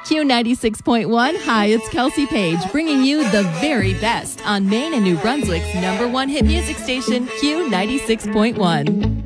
Q96.1. Hi, it's Kelsey Page, bringing you the very best on Maine and New Brunswick's #1 hit music station, Q96.1.